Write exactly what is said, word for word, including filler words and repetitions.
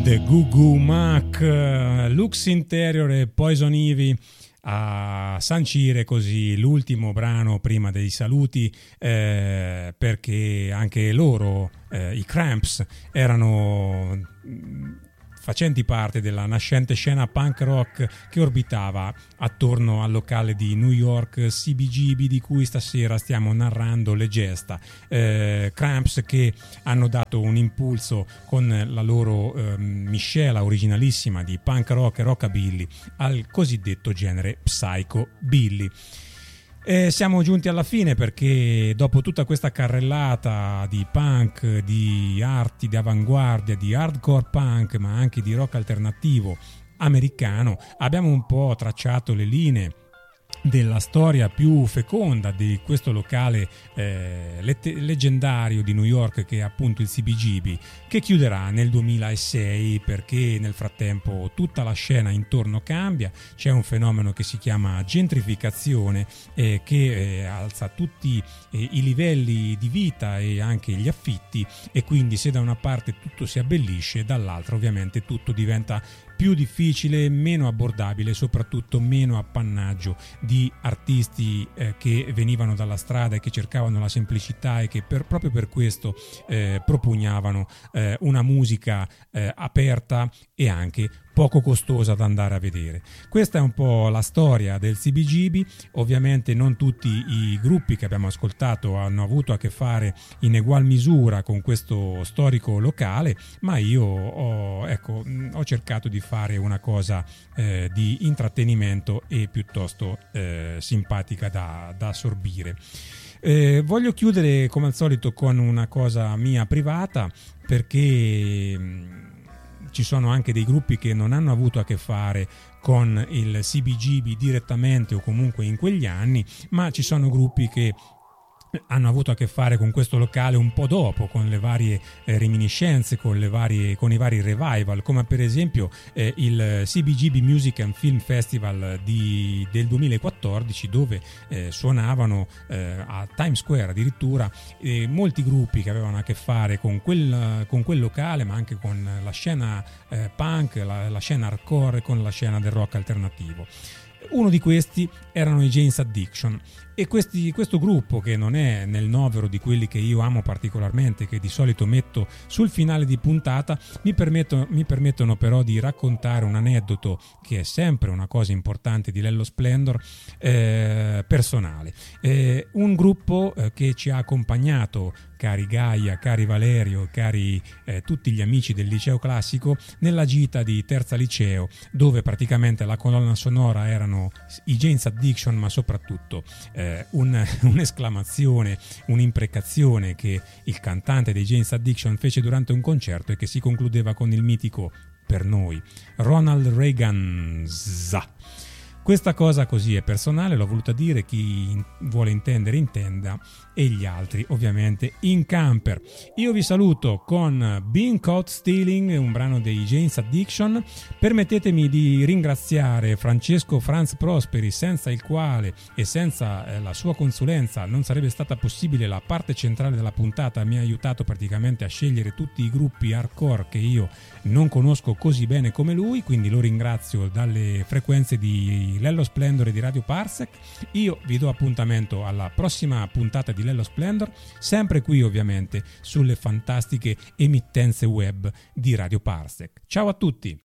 The Goo Goo Mac, Lux Interior e Poison Ivy a sancire così l'ultimo brano prima dei saluti, eh, perché anche loro, eh, i Cramps, erano facenti parte della nascente scena punk rock che orbitava attorno al locale di New York C B G B, di cui stasera stiamo narrando le gesta. eh, Cramps che hanno dato un impulso con la loro eh, miscela originalissima di punk rock e rockabilly al cosiddetto genere psychobilly. E siamo giunti alla fine, perché dopo tutta questa carrellata di punk, di arti di avanguardia, di hardcore punk, ma anche di rock alternativo americano, abbiamo un po' tracciato le linee della storia più feconda di questo locale eh, let- leggendario di New York, che è appunto il C B G B, che chiuderà nel duemilasei, perché nel frattempo tutta la scena intorno cambia. C'è un fenomeno che si chiama gentrificazione, eh, che eh, alza tutti eh, i livelli di vita e anche gli affitti, e quindi se da una parte tutto si abbellisce, dall'altra ovviamente tutto diventa più difficile, meno abbordabile, soprattutto meno appannaggio di artisti eh, che venivano dalla strada e che cercavano la semplicità, e che per, proprio per questo eh, propugnavano eh, una musica eh, aperta e anche poco costosa da andare a vedere. Questa è un po' la storia del C B G B. Ovviamente non tutti i gruppi che abbiamo ascoltato hanno avuto a che fare in egual misura con questo storico locale, ma io ho, ecco, ho cercato di fare una cosa eh, di intrattenimento e piuttosto eh, simpatica da, da assorbire. Eh, voglio chiudere come al solito con una cosa mia privata, perché mh, ci sono anche dei gruppi che non hanno avuto a che fare con il C B G B direttamente o comunque in quegli anni, ma ci sono gruppi che hanno avuto a che fare con questo locale un po' dopo, con le varie eh, reminiscenze, con le varie con i vari revival, come per esempio eh, il C B G B Music and Film Festival di, del duemilaquattordici, dove eh, suonavano eh, a Times Square addirittura eh, molti gruppi che avevano a che fare con quel, con quel locale, ma anche con la scena eh, punk, la, la scena hardcore e con la scena del rock alternativo. Uno di questi erano i Jane's Addiction, e questi, questo gruppo, che non è nel novero di quelli che io amo particolarmente, che di solito metto sul finale di puntata, mi, permetto, mi permettono però di raccontare un aneddoto, che è sempre una cosa importante di Lello Splendor, eh, personale. Eh, un gruppo eh, che ci ha accompagnato, cari Gaia, cari Valerio, cari eh, tutti gli amici del liceo classico, nella gita di terza liceo, dove praticamente la colonna sonora erano i Jane's Addiction, ma soprattutto eh, un, un'esclamazione, un'imprecazione che il cantante dei Jane's Addiction fece durante un concerto, e che si concludeva con il mitico, per noi, Ronald Reagan. Questa cosa così è personale, l'ho voluta dire, chi vuole intendere intenda, e gli altri ovviamente in camper. Io vi saluto con Being Caught Stealing, un brano dei Jane's Addiction. Permettetemi di ringraziare Francesco Franz Prosperi, senza il quale e senza eh, la sua consulenza non sarebbe stata possibile la parte centrale della puntata. Mi ha aiutato praticamente a scegliere tutti i gruppi hardcore che io non conosco così bene come lui, quindi lo ringrazio dalle frequenze di Lello Splendor e di Radio Parsec. Io vi do appuntamento alla prossima puntata di Lello Splendor, sempre qui ovviamente sulle fantastiche emittenze web di Radio Parsec. Ciao a tutti!